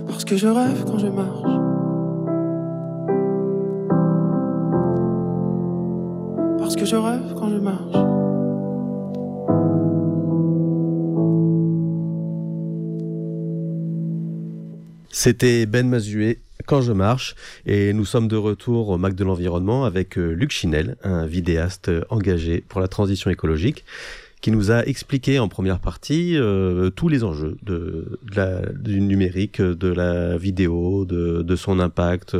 Parce que je rêve quand je marche. Parce que je rêve quand je marche. C'était Ben Mazué, Quand je marche, et nous sommes de retour au Mac de l'Environnement avec Luc Chinel, un vidéaste engagé pour la transition écologique, qui nous a expliqué en première partie tous les enjeux du numérique, de la vidéo, de son impact,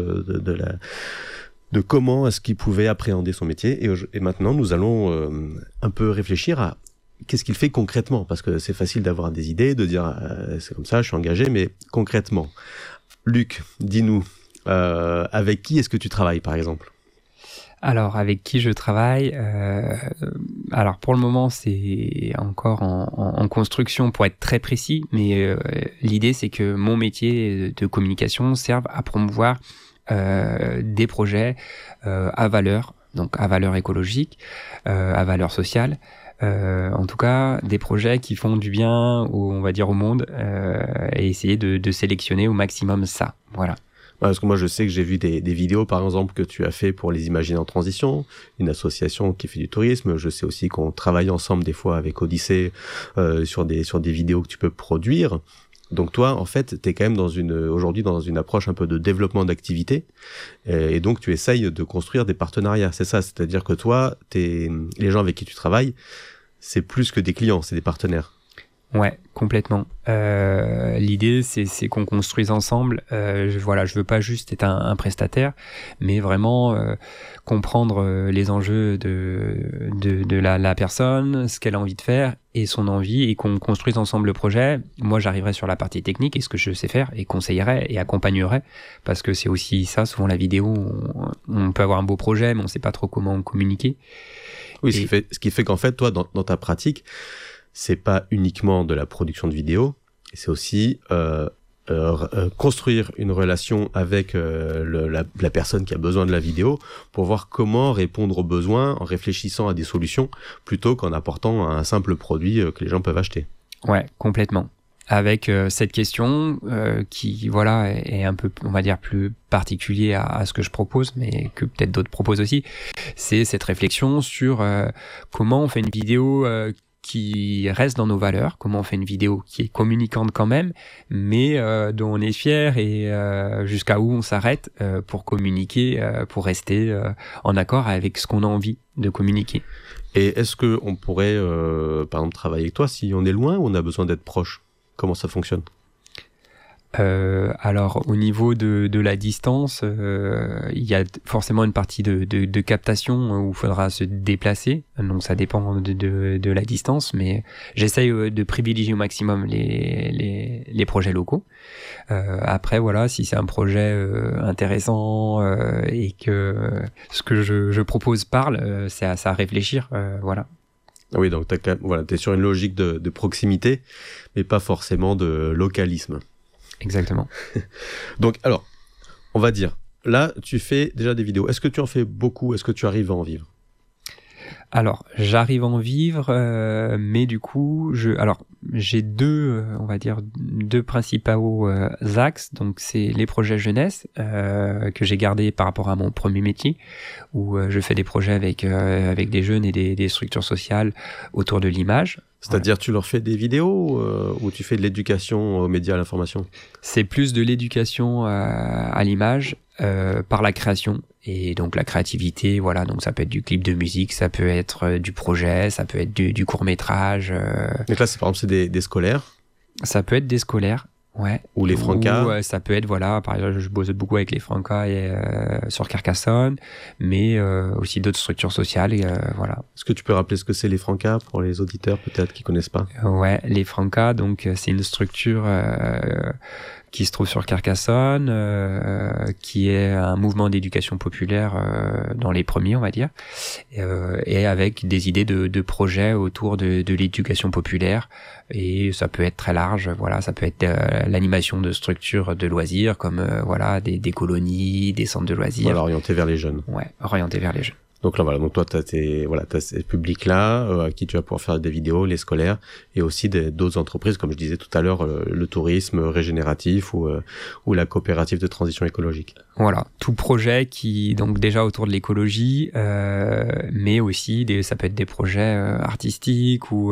de comment est-ce qu'il pouvait appréhender son métier. Et maintenant, nous allons un peu réfléchir à qu'est-ce qu'il fait concrètement, parce que c'est facile d'avoir des idées, de dire c'est comme ça, je suis engagé, mais concrètement. Luc, dis-nous, avec qui est-ce que tu travailles, par exemple ? Alors, avec qui je travaille alors, pour le moment, c'est encore en construction pour être très précis, mais l'idée, c'est que mon métier de communication serve à promouvoir des projets à valeur, donc à valeur écologique, à valeur sociale, en tout cas des projets qui font du bien on va dire au monde, et essayer de sélectionner au maximum ça, voilà. Parce que moi je sais que j'ai vu des vidéos par exemple que tu as fait pour les Imaginaires en transition, une association qui fait du tourisme. Je sais aussi qu'on travaille ensemble des fois avec Odyssée sur des vidéos que tu peux produire. Donc toi, en fait, t'es quand même aujourd'hui dans une approche un peu de développement d'activité, et donc tu essayes de construire des partenariats, c'est ça, c'est-à-dire que toi, les gens avec qui tu travailles, c'est plus que des clients, c'est des partenaires. Ouais, complètement. L'idée, c'est qu'on construise ensemble. Je veux pas juste être un mais vraiment comprendre les enjeux de la personne, ce qu'elle a envie de faire et son envie, et qu'on construise ensemble le projet. Moi, j'arriverai sur la partie technique et ce que je sais faire, et conseillerai et accompagnerai, parce que c'est aussi ça. Souvent, la vidéo, on peut avoir un beau projet, mais on sait pas trop comment communiquer. Oui, ce qui fait qu'en fait, toi, dans ta pratique, c'est pas uniquement de la production de vidéos, c'est aussi construire une relation avec la personne qui a besoin de la vidéo pour voir comment répondre aux besoins en réfléchissant à des solutions plutôt qu'en apportant un simple produit que les gens peuvent acheter. Ouais, complètement. Avec cette question qui voilà est un peu, on va dire, plus particulier à ce que je propose, mais que peut-être d'autres proposent aussi, c'est cette réflexion sur comment on fait une vidéo qui reste dans nos valeurs, comment on fait une vidéo qui est communicante quand même, mais dont on est fier, et jusqu'à où on s'arrête pour communiquer, pour rester en accord avec ce qu'on a envie de communiquer. Et est-ce qu'on pourrait, par exemple, travailler avec toi si on est loin ou on a besoin d'être proche ? Comment ça fonctionne ? Alors, au niveau de la distance, il y a forcément une partie de captation où il faudra se déplacer, donc ça dépend de la distance, mais j'essaye de privilégier au maximum les projets locaux. Après, voilà, si c'est un projet intéressant et que ce que je propose parle, c'est à ça à réfléchir, voilà. Oui, donc t'es sur une logique de proximité, mais pas forcément de localisme. Exactement. Donc, alors, on va dire, là, tu fais déjà des vidéos. Est-ce que tu en fais beaucoup ? Est-ce que tu arrives à en vivre ? Alors, j'arrive à en vivre, mais du coup, j'ai deux principaux axes. Donc, c'est les projets jeunesse que j'ai gardés par rapport à mon premier métier, où je fais des projets avec des jeunes et des structures sociales autour de l'image. C'est-à-dire, tu leur fais des vidéos ou tu fais de l'éducation aux médias, à l'information ? C'est plus de l'éducation à l'image par la création. Et donc la créativité, voilà, donc ça peut être du clip de musique, ça peut être du projet, ça peut être du court-métrage. Donc là, par exemple, c'est des scolaires ? Ça peut être des scolaires, ouais. Ou les Francas ? Ou ça peut être, voilà, par exemple, je bosse beaucoup avec les Francas et, sur Carcassonne, mais aussi d'autres structures sociales, et voilà. Est-ce que tu peux rappeler ce que c'est les Francas pour les auditeurs peut-être qui connaissent pas ? Ouais, les Francas, donc c'est une structure qui se trouve sur Carcassonne, qui est un mouvement d'éducation populaire dans les premiers, on va dire, et avec des idées de projets autour de l'éducation populaire, et ça peut être très large, voilà, ça peut être l'animation de structures de loisirs, comme voilà des colonies, des centres de loisirs. Voilà, orienté vers les jeunes. Ouais, orienté vers les jeunes. Donc là, voilà. Donc toi, t'as ces publics-là à qui tu vas pouvoir faire des vidéos, les scolaires, et aussi d'autres entreprises, comme je disais tout à l'heure, le tourisme régénératif ou la coopérative de transition écologique. Voilà, tout projet qui donc déjà autour de l'écologie, mais aussi ça peut être des projets artistiques ou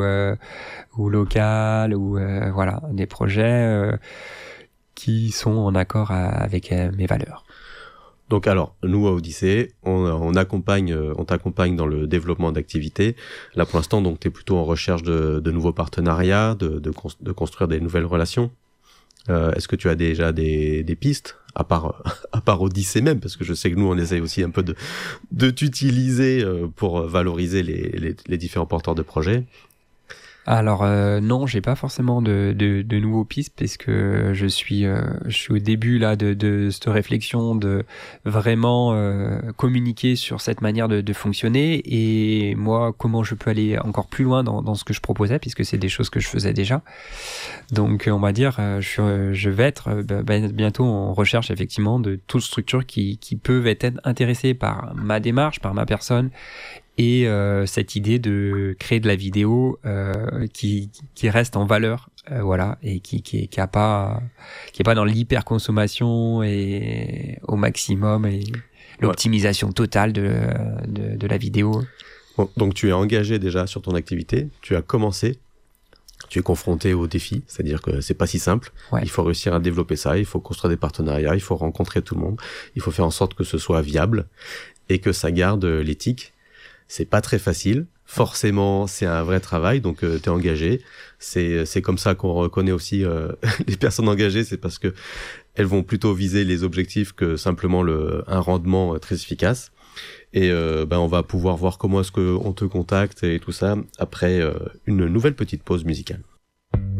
local ou voilà, des projets qui sont en accord avec mes valeurs. Donc alors, nous à Odyssée, on t'accompagne dans le développement d'activités. Là pour l'instant, donc t'es plutôt en recherche de nouveaux partenariats, de construire des nouvelles relations. Est-ce que tu as déjà des pistes à part Odyssée même, parce que je sais que nous on essaye aussi un peu de t'utiliser pour valoriser les différents porteurs de projets. Alors non, j'ai pas forcément de nouveaux pistes parce que je suis au début là de cette réflexion de vraiment communiquer sur cette manière de fonctionner, et moi comment je peux aller encore plus loin dans ce que je proposais, puisque c'est des choses que je faisais déjà. Donc on va dire je vais être bientôt en recherche effectivement de toutes structures qui peuvent être intéressées par ma démarche, par ma personne, et cette idée de créer de la vidéo qui reste en valeur, voilà, et qui est pas dans l'hyperconsommation et au maximum, et l'optimisation totale de la vidéo. Bon, donc tu es engagé déjà sur ton activité, tu as commencé, tu es confronté au défi, c'est-à-dire que c'est pas si simple. Ouais. Il faut réussir à développer ça, il faut construire des partenariats, il faut rencontrer tout le monde, il faut faire en sorte que ce soit viable et que ça garde l'éthique. C'est pas très facile. Forcément, c'est un vrai travail, donc t'es engagé. C'est comme ça qu'on reconnaît aussi les personnes engagées, c'est parce que elles vont plutôt viser les objectifs que simplement un rendement très efficace. Et on va pouvoir voir comment est-ce qu'on te contacte et tout ça après une nouvelle petite pause musicale.